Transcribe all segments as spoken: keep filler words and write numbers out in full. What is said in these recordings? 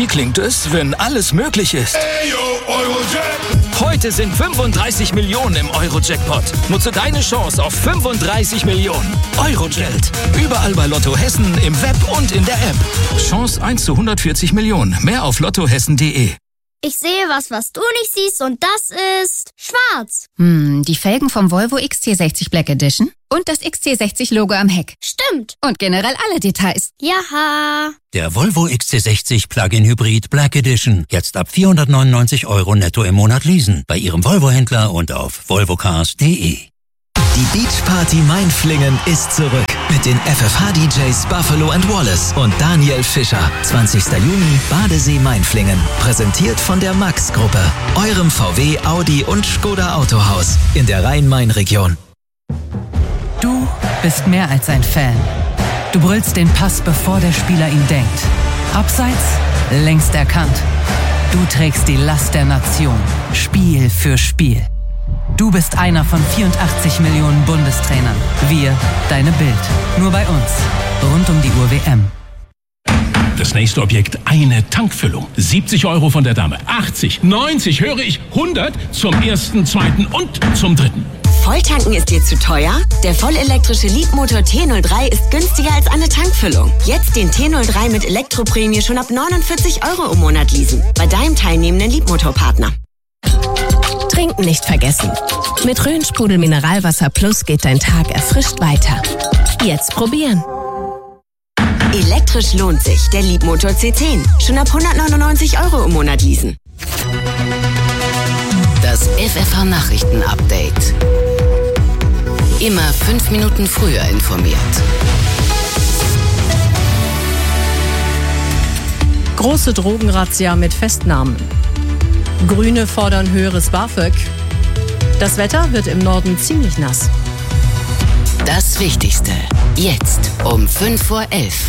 klingt es, wenn alles möglich ist? Heute sind fünfunddreißig Millionen im Euro-Jackpot. Nutze deine Chance auf fünfunddreißig Millionen. Eurogeld. Überall bei Lotto Hessen, im Web und in der App. Chance eins zu hundertvierzig Millionen. Mehr auf lottohessen punkt de. Ich sehe was, was du nicht siehst, und das ist schwarz. Hm, die Felgen vom Volvo X C sechzig Black Edition und das X C sechzig Logo am Heck. Stimmt. Und generell alle Details. Jaha. Der Volvo X C sechzig Plug-in Hybrid Black Edition. Jetzt ab vierhundertneunundneunzig Euro netto im Monat leasen. Bei Ihrem Volvo-Händler und auf volvocars punkt de. Die Beach Party Mainflingen ist zurück mit den F F H-D Js Buffalo and Wallace und Daniel Fischer. zwanzigster Juni, Badesee Mainflingen. Präsentiert von der Max-Gruppe, eurem V W, Audi und Skoda Autohaus in der Rhein-Main-Region. Du bist mehr als ein Fan. Du brüllst den Pass, bevor der Spieler ihn denkt. Abseits, längst erkannt. Du trägst die Last der Nation, Spiel für Spiel. Du bist einer von vierundachtzig Millionen Bundestrainern. Wir, deine Bild. Nur bei uns. Rund um die Uhr W M. Das nächste Objekt, eine Tankfüllung. siebzig Euro von der Dame. achtzig, neunzig, höre ich, hundert zum ersten, zweiten und zum dritten. Volltanken ist dir zu teuer? Der vollelektrische Leapmotor T null drei ist günstiger als eine Tankfüllung. Jetzt den T null drei mit Elektroprämie schon ab neunundvierzig Euro im Monat leasen. Bei deinem teilnehmenden Leapmotor-Partner. Trinken nicht vergessen. Mit Rhön-Sprudel Mineralwasser Plus geht dein Tag erfrischt weiter. Jetzt probieren. Elektrisch lohnt sich. Der Leapmotor C zehn. Schon ab hundertneunundneunzig Euro im Monat leasen. Das F F H-Nachrichten-Update. Immer fünf Minuten früher informiert. Große Drogenrazzia mit Festnahmen. Grüne fordern höheres BAföG. Das Wetter wird im Norden ziemlich nass. Das Wichtigste. Jetzt um fünf vor elf.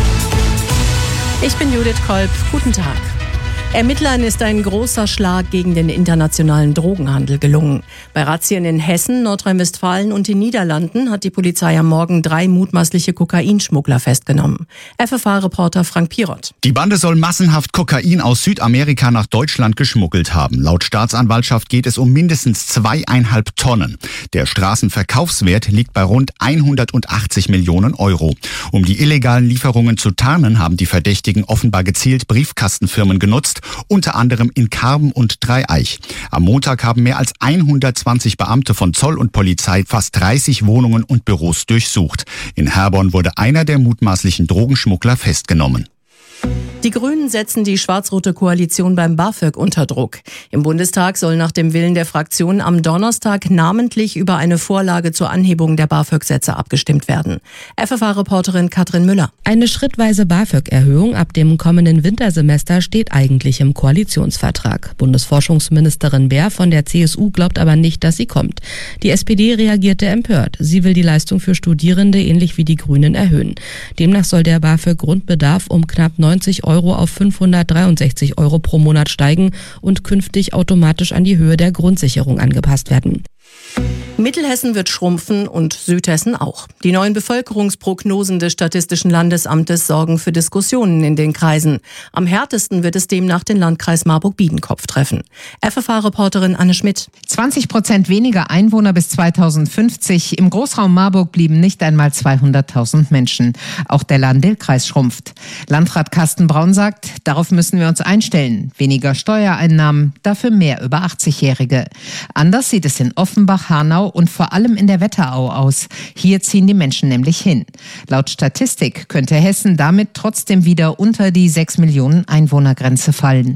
Ich bin Judith Kolb. Guten Tag. Ermittlern ist ein großer Schlag gegen den internationalen Drogenhandel gelungen. Bei Razzien in Hessen, Nordrhein-Westfalen und den Niederlanden hat die Polizei am Morgen drei mutmaßliche Kokainschmuggler festgenommen. F F H-Reporter Frank Pirot. Die Bande soll massenhaft Kokain aus Südamerika nach Deutschland geschmuggelt haben. Laut Staatsanwaltschaft geht es um mindestens zweieinhalb Tonnen. Der Straßenverkaufswert liegt bei rund hundertachtzig Millionen Euro. Um die illegalen Lieferungen zu tarnen, haben die Verdächtigen offenbar gezielt Briefkastenfirmen genutzt, unter anderem in Karben und Dreieich. Am Montag haben mehr als hundertzwanzig Beamte von Zoll und Polizei fast dreißig Wohnungen und Büros durchsucht. In Herborn wurde einer der mutmaßlichen Drogenschmuggler festgenommen. Die Grünen setzen die schwarz-rote Koalition beim BAföG unter Druck. Im Bundestag soll nach dem Willen der Fraktion am Donnerstag namentlich über eine Vorlage zur Anhebung der BAföG-Sätze abgestimmt werden. F F H-Reporterin Katrin Müller. Eine schrittweise BAföG-Erhöhung ab dem kommenden Wintersemester steht eigentlich im Koalitionsvertrag. Bundesforschungsministerin Baer von der C S U glaubt aber nicht, dass sie kommt. Die S P D reagierte empört. Sie will die Leistung für Studierende ähnlich wie die Grünen erhöhen. Demnach soll der BAföG-Grundbedarf um knapp neunzig Euro auf fünfhundertdreiundsechzig Euro pro Monat steigen und künftig automatisch an die Höhe der Grundsicherung angepasst werden. Mittelhessen wird schrumpfen und Südhessen auch. Die neuen Bevölkerungsprognosen des Statistischen Landesamtes sorgen für Diskussionen in den Kreisen. Am härtesten wird es demnach den Landkreis Marburg-Biedenkopf treffen. F F H-Reporterin Anne Schmidt. zwanzig Prozent weniger Einwohner bis zweitausendfünfzig. Im Großraum Marburg blieben nicht einmal zweihunderttausend Menschen. Auch der Lahn-Dill-Kreis schrumpft. Landrat Carsten Braun sagt, darauf müssen wir uns einstellen. Weniger Steuereinnahmen, dafür mehr über achtzigjährige. Anders sieht es in Offenbach, Hanau und vor allem in der Wetterau aus. Hier ziehen die Menschen nämlich hin. Laut Statistik könnte Hessen damit trotzdem wieder unter die sechs Millionen Einwohnergrenze fallen.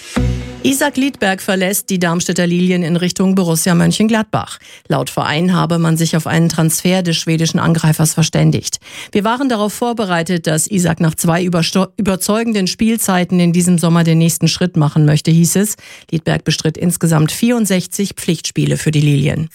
Isaac Liedberg verlässt die Darmstädter Lilien in Richtung Borussia Mönchengladbach. Laut Verein habe man sich auf einen Transfer des schwedischen Angreifers verständigt. Wir waren darauf vorbereitet, dass Isaac nach zwei übersto- überzeugenden Spielzeiten in diesem Sommer den nächsten Schritt machen möchte, hieß es. Liedberg bestritt insgesamt vierundsechzig Pflichtspiele für die Lilien.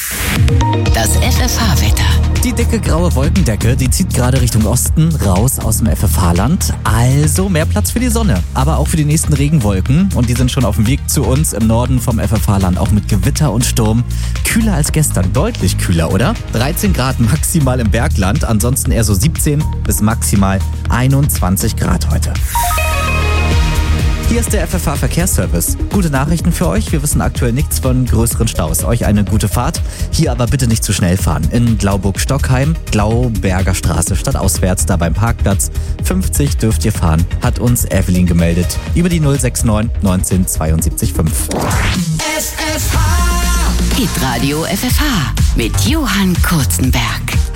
Das F F H-Wetter. Die dicke graue Wolkendecke, die zieht gerade Richtung Osten, raus aus dem F F H-Land. Also mehr Platz für die Sonne, aber auch für die nächsten Regenwolken. Und die sind schon auf dem Weg zu uns im Norden vom F F H-Land, auch mit Gewitter und Sturm. Kühler als gestern, deutlich kühler, oder? dreizehn Grad maximal im Bergland, ansonsten eher so siebzehn bis maximal einundzwanzig Grad heute. Hier ist der F F H-Verkehrsservice. Gute Nachrichten für euch. Wir wissen aktuell nichts von größeren Staus. Euch eine gute Fahrt. Hier aber bitte nicht zu schnell fahren. In Glauburg-Stockheim, Glauberger Straße stadtauswärts, da beim Parkplatz. fünfzig dürft ihr fahren, hat uns Evelyn gemeldet. Über die null sechs neun neunzehn zweiundsiebzig fünf. Hitradio F F H mit Johann Kurzenberg.